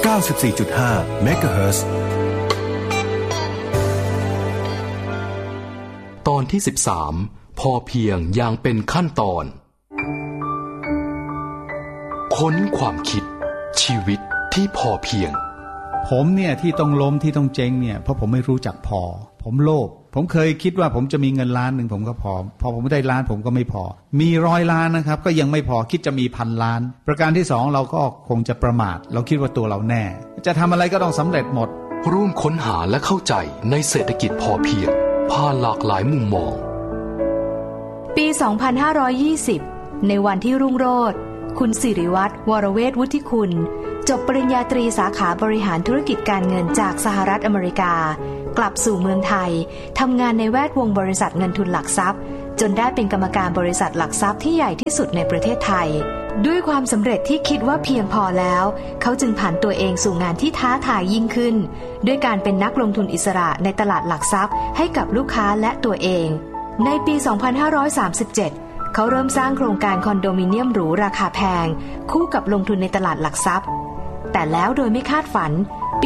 94.5 เมกะเฮิรตซ์ตอนที่13พอเพียงอย่างเป็นขั้นตอนค้นความคิดชีวิตที่พอเพียงผมเนี่ยที่ต้องล้มที่ต้องเจ๊งเนี่ยเพราะผมไม่รู้จักพอผมโลภผมเคยคิดว่าผมจะมีเงินล้านหนึ่งผมก็พอผมได้ล้านผมก็ไม่พอมี100 ล้านนะครับก็ยังไม่พอคิดจะมี1,000 ล้านประการที่2เราก็คงจะประมาทเราคิดว่าตัวเราแน่จะทำอะไรก็ต้องสำเร็จหมดร่วมค้นหาและเข้าใจในเศรษฐกิจพอเพียงผ่านหลากหลายมุมมองปี 2520 ในวันที่รุ่งโรจน์คุณศิริวัฒน์ วรเวทวุฒิคุณจบปริญญาตรีสาขาบริหารธุรกิจการเงินจากสหรัฐอเมริกากลับสู่เมืองไทยทำงานในแวดวงบริษัทเงินทุนหลักทรัพย์จนได้เป็นกรรมการบริษัทหลักทรัพย์ที่ใหญ่ที่สุดในประเทศไทยด้วยความสำเร็จที่คิดว่าเพียงพอแล้วเขาจึงผันตัวเองสู่งานที่ท้าทายยิ่งขึ้นด้วยการเป็นนักลงทุนอิสระในตลาดหลักทรัพย์ให้กับลูกค้าและตัวเองในปี 2537 เขาเริ่มสร้างโครงการคอนโดมิเนียมหรูราคาแพงคู่กับลงทุนในตลาดหลักทรัพย์แต่แล้วโดยไม่คาดฝันปี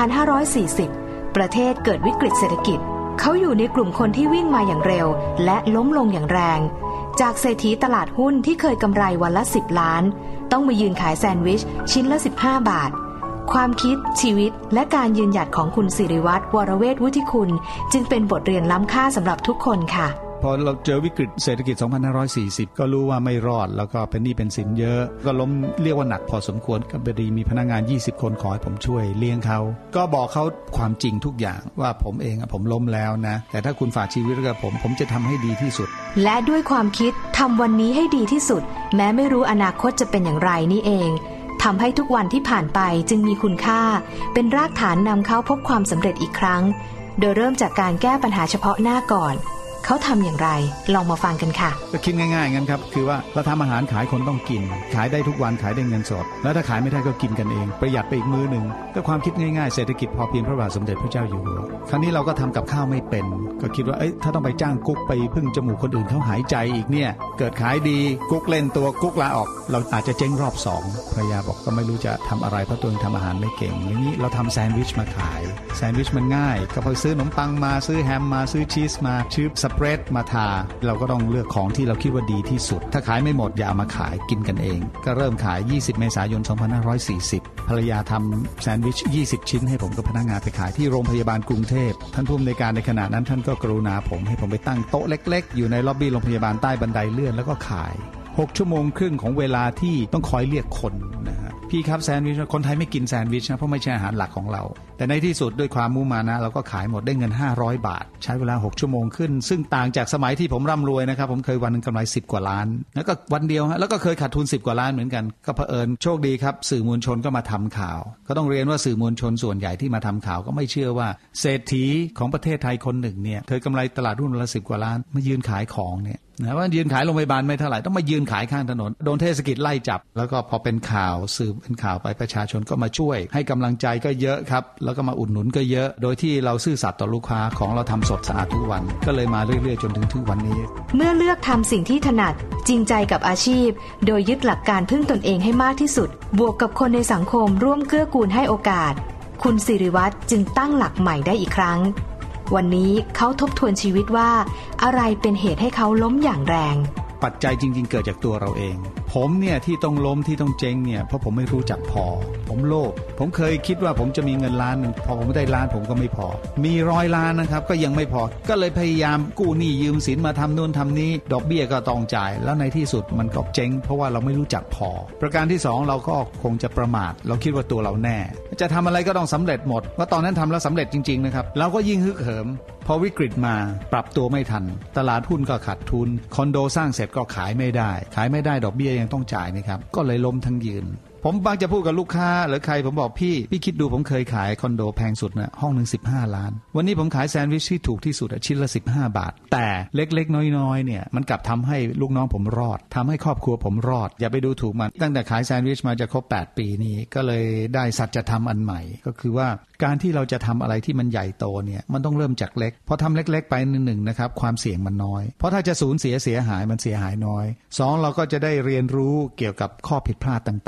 2540 ประเทศเกิดวิกฤตเศรษฐกิจเขาอยู่ในกลุ่มคนที่วิ่งมาอย่างเร็วและล้มลงอย่างแรงจากเศรษฐีตลาดหุ้นที่เคยกำไรวันละ10 ล้านต้องมายืนขายแซนด์วิชชิ้นละ15 บาทความคิดชีวิตและการยืนหยัดของคุณศิริวัฒน์ วรเวทวุฒิคุณจึงเป็นบทเรียนล้ำค่าสำหรับทุกคนค่ะพอเราเจอวิกฤตเศรษฐกิจ 2540 ก็รู้ว่าไม่รอดแล้วก็เป็นหนี้เป็นสินเยอะก็ล้มเรียกว่าหนักพอสมควรก็พอดีมีพนักงาน20 คนขอให้ผมช่วยเลี้ยงเขาก็บอกเขาความจริงทุกอย่างว่าผมเองผมล้มแล้วนะแต่ถ้าคุณฝากชีวิตกับผมจะทำให้ดีที่สุดและด้วยความคิดทำวันนี้ให้ดีที่สุดแม้ไม่รู้อนาคตจะเป็นอย่างไรนี่เองทำให้ทุกวันที่ผ่านไปจึงมีคุณค่าเป็นรากฐานนำเขาพบความสำเร็จอีกครั้งโดยเริ่มจากการแก้ปัญหาเฉพาะหน้าก่อนเขาทำอย่างไรลองมาฟังกันค่ะก็คิดง่ายๆงั้นครับคือว่าเราทำอาหารขายคนต้องกินขายได้ทุกวันขายได้เงินสดแล้วถ้าขายไม่ได้ก็กินกันเองประหยัดไปอีกมื้อนึงก็ความคิดง่ายๆเศรษฐกิจพอเพียงพระบาทสมเด็จพระเจ้าอยู่หัวครั้งนี้เราก็ทำกับข้าวไม่เป็นก็คิดว่าถ้าต้องไปจ้างกุ๊กไปพึ่งจมูกคนอื่นเขาหายใจอีกเนี่ยเกิดขายดีกุ๊กเล่นตัวกุ๊กลาออกเราอาจจะเจ๊งรอบ2ภรรยาบอกก็ไม่รู้จะทำอะไรเพราะตัวเองทำอาหารไม่เก่งอย่างนี้เราทำแซนด์วิชมาขายแซนด์วิชมันง่ายก็พอซื้อขนมปังมาซื้อแฮมมาซื้อชีสมาซื้อสเปรดมาทาเราก็ต้องเลือกของที่เราคิดว่าดีที่สุดถ้าขายไม่หมดอย่าเอามาขายกินกันเองก็เริ่มขาย20 เมษายน 2540ภรรยาทำแซนด์วิช20 ชิ้นให้ผมกับพนักงานไปขายที่โรงพยาบาลกรุงเทพท่านผู้อำนวยการในขณะนั้นท่านก็กรุณาผมให้ผมไปตั้งโต๊ะเล็กๆอยู่ในล็อบบี้โรงพยาบาลใต้บันไดเลื่อนแล้วก็ขาย6 ชั่วโมงครึ่งของเวลาที่ต้องคอยเรียกคนนะฮะพี่ครับแซนด์วิชคนไทยไม่กินแซนด์วิชนะเพราะไม่ใช่อาหารหลักของเราแต่ในที่สุดด้วยความมุ่งมานะเราก็ขายหมดได้เงิน500 บาทใช้เวลา6 ชั่วโมงขึ้นซึ่งต่างจากสมัยที่ผมร่ำรวยนะครับผมเคยวันนึงกำไร10 กว่าล้านแล้วก็วันเดียวฮะแล้วก็เคยขาดทุน10 กว่าล้านเหมือนกันก็เผอิญโชคดีครับสื่อมวลชนก็มาทำข่าวก็ต้องเรียนว่าสื่อมวลชนส่วนใหญ่ที่มาทำข่าวก็ไม่เชื่อว่าเศรษฐีของประเทศไทยคนหนึ่งเนี่ยเคยกำไรตลาดหุ้นวันละ10 กว่าล้านมายืนขายของเนี่ยนะว่ายืนขายโรงพยาบาลไม่เท่าไหร่ต้องมายืนขายข้างถนนโดนเทศกิจไล่จับแล้วก็พอเป็นข่าวสื่อเป็นข่าวไปประชาชนก็มาช่วยให้กำลังใจก็เยอะครับแล้วก็มาอุดหนุนก็เยอะโดยที่เราซื่อสัตย์ต่อลูกค้าของเราทำสดสะอาดทุกวันก็เลยมาเรื่อยๆจนถึงวันนี้เมื่อเลือกทำสิ่งที่ถนัดจริงใจกับอาชีพโดยยึดหลักการพึ่งตนเองให้มากที่สุดบวกกับคนในสังคมร่วมเกื้อกูลให้โอกาสคุณศิริวัฒน์จึงตั้งหลักใหม่ได้อีกครั้งวันนี้เขาทบทวนชีวิตว่าอะไรเป็นเหตุให้เขาล้มอย่างแรงปัจจัยจริงๆเกิดจากตัวเราเองผมเนี่ยที่ต้องล้มที่ต้องเจ๊งเนี่ยเพราะผมไม่รู้จักพอผมโลภผมเคยคิดว่าผมจะมีเงินล้านนึงพอผมได้ล้านผมก็ไม่พอมี100 ล้านนะครับก็ยังไม่พอก็เลยพยายามกู้หนี้ยืมสินมาทำนู่นทำนี้ดอกเบี้ยก็ต้องจ่ายแล้วในที่สุดมันก็เจ๊งเพราะว่าเราไม่รู้จักพอประการที่2เราก็คงจะประมาทเราคิดว่าตัวเราแน่จะทำอะไรก็ต้องสำเร็จหมดว่าตอนนั้นทำแล้วสำเร็จจริงๆนะครับเราก็ยิ่งฮึกเหิมพอวิกฤตมาปรับตัวไม่ทันตลาดหุ้นก็ขาดทุนคอนโดสร้างเสร็จก็ขายไม่ได้ดอกเบี้ยยังต้องจ่ายนะครับก็เลยล้มทั้งยืนผมบางจะพูดกับลูกค้าหรือใครผมบอกพี่คิดดูผมเคยขายคอนโดแพงสุดนะห้องนึง15 ล้านวันนี้ผมขายแซนด์วิชที่ถูกที่สุดชิ้นละ15 บาทแต่เล็กๆน้อยๆเนี่ยมันกลับทำให้ลูกน้องผมรอดทำให้ครอบครัวผมรอดอย่าไปดูถูกมันตั้งแต่ขายแซนด์วิชมาจะครบ8 ปีนี้ก็เลยได้สัจธรรมอันใหม่ก็คือว่าการที่เราจะทำอะไรที่มันใหญ่โตเนี่ยมันต้องเริ่มจากเล็กพอทำเล็กๆไปหนึ่งนะครับความเสี่ยงมันน้อยเพราะถ้าจะสูญเสียหายมันเสียหายน้อย2เราก็จะได้เรียนรู้เกี่ยวกับข้อผิดพลาดต่างๆเพื่อปรับ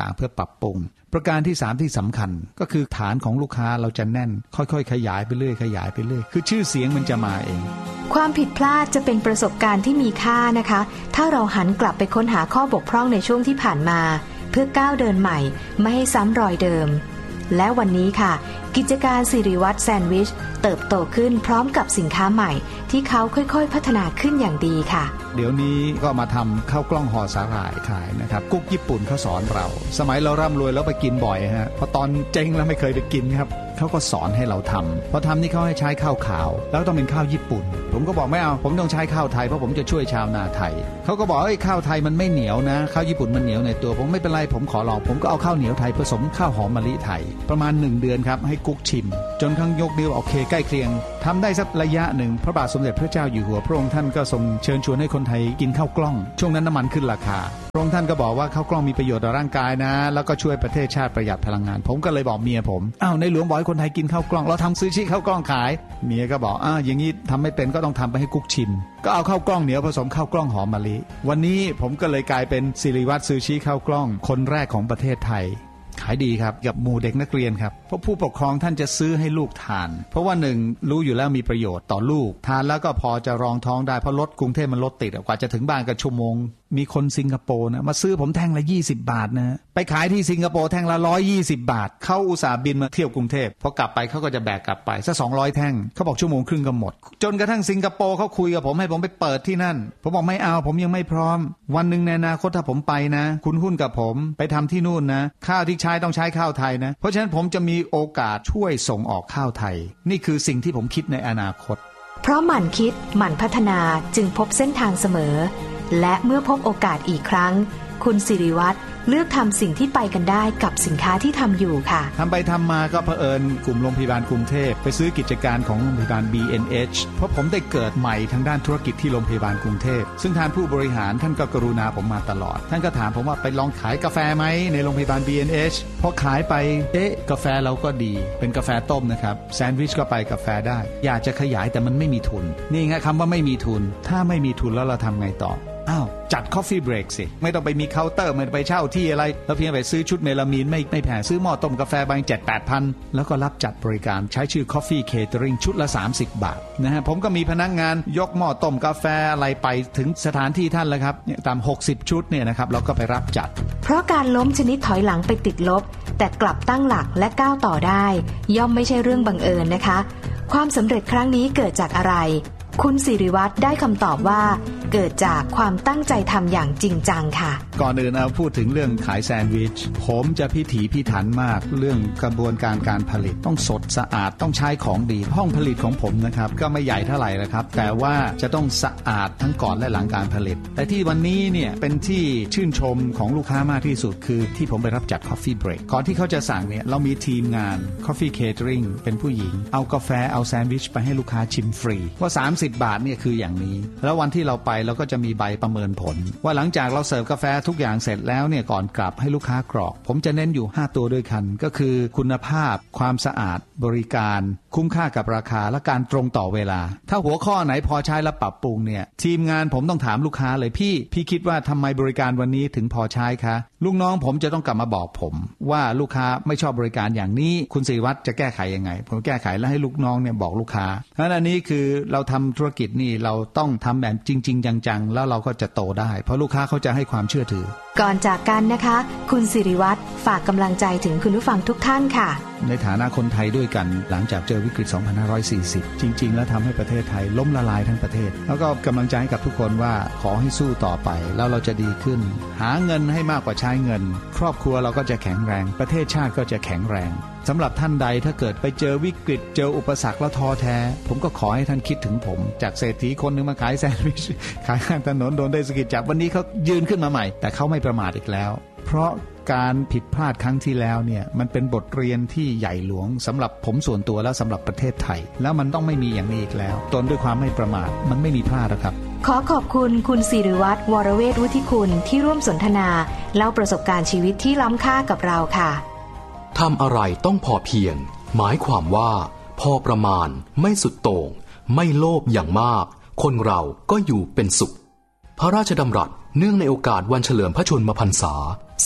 รับปรุงประการที่3ที่สำคัญก็คือฐานของลูกค้าเราจะแน่นค่อยๆขยายไปเรื่อยคือชื่อเสียงมันจะมาเองความผิดพลาดจะเป็นประสบการณ์ที่มีค่านะคะถ้าเราหันกลับไปค้นหาข้อบกพร่องในช่วงที่ผ่านมาเพื่อก้าวเดินใหม่ไม่ให้ซ้ำรอยเดิมและวันนี้ค่ะกิจการสิริวัฒน์แซนด์วิชเติบโตขึ้นพร้อมกับสินค้าใหม่ที่เขาค่อยๆพัฒนาขึ้นอย่างดีค่ะเดี๋ยวนี้ก็มาทำข้าวกล้องห่อสาหร่ายขายนะครับกุ๊กญี่ปุ่นเขาสอนเราสมัยเราร่ำรวยแล้วไปกินบ่อยฮะพอตอนเจ๊งแล้วไม่เคยไปกินครับเขาก็สอนให้เราทำพอทำนี่เขาให้ใช้ข้าวขาวแล้วต้องเป็นข้าวญี่ปุ่นผมก็บอกไม่เอาผมต้องใช้ข้าวไทยเพราะผมจะช่วยชาวนาไทยเขาก็บอกข้าวไทยมันไม่เหนียวนะข้าวญี่ปุ่นมันเหนียวในตัวผมไม่เป็นไรผมขอลองผมก็เอาข้าวเหนียวไทยผสมข้าวหอมมะลิไทยประมาณ1 เดือนครับให้กุ๊กชิมจนข้างยกนิ้วโอเคใกล้เคียงทำได้สักระยะหนึ่งพระบาทสมเด็จพระเจ้าอยู่หัวพระองค์ท่านก็ทรงเชิญชวนให้คนไทยกินข้าวกล้องช่วงนั้นน้ำมันขึ้นราคาพระองค์ท่านก็บอกว่าข้าวกล้องมีประโยชน์ต่อร่างกายนะแล้วก็ช่วยประเทศชาติประหยัดพลังงานผมก็เลยบอกเมียผมในหลวงบอกให้คนไทยกินข้าวกล้องเราทำซูชิข้าวกล้องขายเมียก็บอกอย่างนี้ทำไม่เป็นก็ต้องทำไปให้กุ๊กชิมก็เอาข้าวกล้องเหนียวผสมข้าวกล้องหอมมะลิวันนี้ผมก็เลยกลายเป็นสิริวัฒน์ซูชิข้าวกล้องคนแรกของประเทศไทยขายดีครับกับหมู่เด็กนักเรียนครับเพราะผู้ปกครองท่านจะซื้อให้ลูกทานเพราะว่า1รู้อยู่แล้วมีประโยชน์ต่อลูกทานแล้วก็พอจะรองท้องได้เพราะรถกรุงเทพมันรถติดกว่าจะถึงบ้านก็ชั่วโมงมีคนสิงคโปร์นะมาซื้อผมแท่งละ20 บาทนะไปขายที่สิงคโปร์แท่งละ120 บาทเขาอุตส่าห์บินมาเที่ยวกรุงเทพพอกลับไปเขาก็จะแบกกลับไปสัก200แท่งเขาบอกชั่วโมงครึ่งก็หมดจนกระทั่งสิงคโปร์เขาคุยกับผมให้ผมไปเปิดที่นั่นผมบอกไม่เอาผมยังไม่พร้อมวันนึงในอนาคตถ้าผมไปนะคุณหุ้นกับผมไปทำที่นู่นนะข้าวที่ใช้ต้องใช้ข้าวไทยนะเพราะฉะนั้นผมจะมีโอกาสช่วยส่งออกข้าวไทยนี่คือสิ่งที่ผมคิดในอนาคตเพราะหมั่นคิดหมั่นพัฒนาจึงพบเส้นทางเสมอและเมื่อพบโอกาสอีกครั้งคุณสิริวัฒน์เลือกทำสิ่งที่ไปกันได้กับสินค้าที่ทำอยู่ค่ะทำไปทำมาก็เผอิญกลุ่มโรงพยาบาลกรุงเทพไปซื้อกิจการของโรงพยาบาล B&H เพราะผมได้เกิดใหม่ทางด้านธุรกิจที่โรงพยาบาลกรุงเทพซึ่งท่านผู้บริหารท่านก็กรุณาผมมาตลอดท่านก็ถามผมว่าไปลองขายกาแฟไหมในโรงพยาบาล B&H พอขายไปกาแฟเราก็ดีเป็นกาแฟต้มนะครับแซนด์วิชก็ไปกาแฟได้อยากจะขยายแต่มันไม่มีทุนนี่ไงคำว่าไม่มีทุนถ้าไม่มีทุนแล้วเราทำไงต่อจัด Coffee Break สิไม่ต้องไปมีเคาน์เตอร์ไม่ไปเช่าที่อะไรแล้วเพียงไปซื้อชุดเมลามีนไม่แพงซื้อหม้อต้มกาแฟบาง 7-8 พันแล้วก็รับจัดบริการใช้ชื่อ Coffee Catering ชุดละ30 บาทนะฮะผมก็มีพนักงานยกหม้อต้มกาแฟอะไรไปถึงสถานที่ท่านแล้วครับเนี่ยตาม60ชุดเนี่ยนะครับเราก็ไปรับจัดเพราะการล้มชนิดถอยหลังไปติดลบแต่กลับตั้งหลักและก้าวต่อได้ย่อมไม่ใช่เรื่องบังเอิญนะคะความสำเร็จครั้งนี้เกิดจากอะไรคุณสิริวัฒน์ได้คำตอบว่าเกิดจากความตั้งใจทำอย่างจริงจังค่ะก่อนอื่นพูดถึงเรื่องขายแซนด์วิชผมจะพิถีพิถันมากเรื่องกระบวนการผลิตต้องสดสะอาดต้องใช้ของดีห้องผลิตของผมนะครับก็ไม่ใหญ่เท่าไหร่นะครับแต่ว่าจะต้องสะอาดทั้งก่อนและหลังการผลิตแต่ที่วันนี้เนี่ยเป็นที่ชื่นชมของลูกค้ามากที่สุดคือที่ผมไปรับจัด Coffee Break ก่อนที่เขาจะสั่งเนี่ยเรามีทีมงาน Coffee Catering เป็นผู้หญิงเอากาแฟเอาแซนด์วิชไปให้ลูกค้าชิมฟรีว่า30 บาทเนี่ยคืออย่างนี้แล้ววันที่เราไปเราก็จะมีใบประเมินผลว่าหลังจากเราเสิร์ฟกาแฟทุกอย่างเสร็จแล้วเนี่ยก่อนกลับให้ลูกค้ากรอกผมจะเน้นอยู่5ตัวด้วยกันก็คือคุณภาพความสะอาดบริการคุ้มค่ากับราคาและการตรงต่อเวลาถ้าหัวข้อไหนพอใช้และปรับปรุงเนี่ยทีมงานผมต้องถามลูกค้าเลยพี่คิดว่าทำไมบริการวันนี้ถึงพอใช้คะลูกน้องผมจะต้องกลับมาบอกผมว่าลูกค้าไม่ชอบบริการอย่างนี้คุณศิริวัฒน์จะแก้ไขยังไงผมแก้ไขแล้วให้ลูกน้องเนี่ยบอกลูกค้าเพราะอันนี้คือเราทำธุรกิจนี่เราต้องทำแบบจริงๆจังๆแล้วเราก็จะโตได้เพราะลูกค้าเขาจะให้ความเชื่อถือก่อนจากกันนะคะคุณสิริวัฒน์ฝากกำลังใจถึงคุณผู้ฟังทุกท่านค่ะในฐานะคนไทยด้วยกันหลังจากเจอวิกฤต 2540 จริงๆแล้วทำให้ประเทศไทยล้มละลายทั้งประเทศแล้วก็กำลังใจให้กับทุกคนว่าขอให้สู้ต่อไปแล้วเราจะดีขึ้นหาเงินให้มากกว่าใช้เงินครอบครัวเราก็จะแข็งแรงประเทศชาติก็จะแข็งแรงสำหรับท่านใดถ้าเกิดไปเจอวิกฤตเจออุปสรรคแล้วท้อแท้ผมก็ขอให้ท่านคิดถึงผมจากเศรษฐีคนนึงมาขายแซนด์วิชขายข้างถนนโดนได้สกิดจับวันนี้เขายืนขึ้นมาใหม่แต่เขาไม่ประมาทอีกแล้วเพราะการผิดพลาดครั้งที่แล้วเนี่ยมันเป็นบทเรียนที่ใหญ่หลวงสำหรับผมส่วนตัวและสำหรับประเทศไทยแล้วมันต้องไม่มีอย่างนี้อีกแล้วตนด้วยความไม่ประมาทมันไม่มีพลาดนะครับขอขอบคุณคุณศิริวัฒน์วรเวทวุฒิคุณที่ร่วมสนทนาเล่าประสบการณ์ชีวิตที่ล้ำค่ากับเราค่ะทำอะไรต้องพอเพียงหมายความว่าพอประมาณไม่สุดโต่งไม่โลภอย่างมากคนเราก็อยู่เป็นสุขพระราชดำรัสเนื่องในโอกาสวันเฉลิมพระชนมพรรษา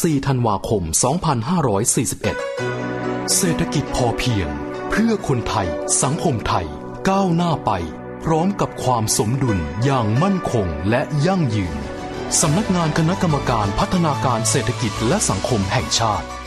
4 ธันวาคม 2541 เศรษฐกิจพอเพียงเพื่อคนไทยสังคมไทยก้าวหน้าไปพร้อมกับความสมดุลอย่างมั่นคงและยั่งยืนสำนักงานคณะกรรมการพัฒนาการเศรษฐกิจและสังคมแห่งชาติ